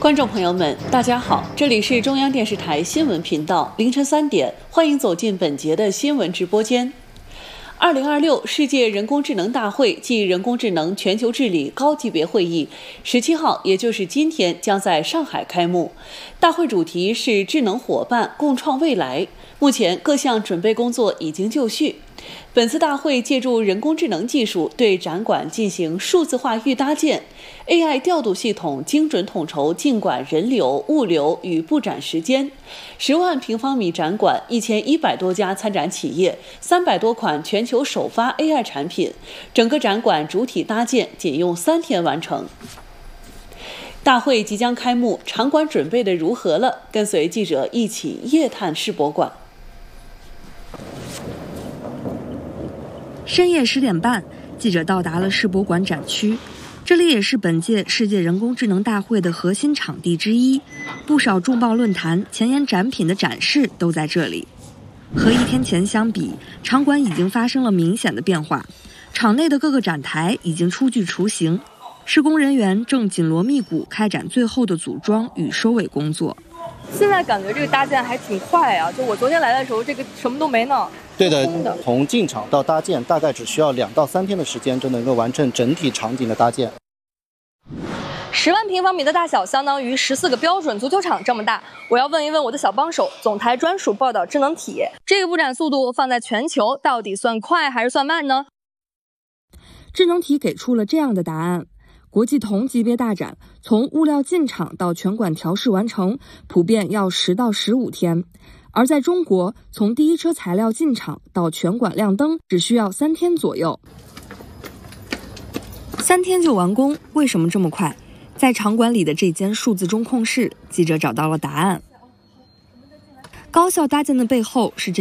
观众朋友们，大家好，这里是中央电视台新闻频道，凌晨3点，欢迎走进本节的新闻直播间。2026世界人工智能大会暨人工智能全球治理高级别会议17号，也就是今天将在上海开幕。大会主题是智能伙伴共创未来，目前各项准备工作已经就绪。本次大会借助人工智能技术对展馆进行数字化预搭建 ，AI 调度系统精准统筹尽管人流、物流与布展时间。10万平方米展馆，1100多家参展企业，300多款全球首发 AI 产品，整个展馆主体搭建仅用3天完成。大会即将开幕，场馆准备的如何了？跟随记者一起夜探世博馆。 深夜10点半，记者到达了世博馆展区，这里也是本届世界人工智能大会的核心场地之一，不少重磅论坛、前沿展品的展示都在这里。和1天前相比，场馆已经发生了明显的变化，场内的各个展台已经初具雏形，施工人员正紧锣密鼓开展最后的组装与收尾工作。 现在感觉这个搭建还挺快啊，就我昨天来的时候，这个什么都没呢。 对的，从进场到搭建大概只需要2到3天的时间就能够完成整体场景的搭建。 10万平方米的大小相当于14个标准足球场这么大。我要问一问我的小帮手，总台专属报道智能体，这个布展速度放在全球到底算快还是算慢呢？ 智能体给出了这样的答案。国际同级别大展，从物料进场到全馆调试完成，普遍要10到15天。而在中国，从第一车材料进场到全馆亮灯，只需要3天左右。3天就完工，为什么这么快？在场馆里的这间数字中控室，记者找到了答案。高效搭建的背后是这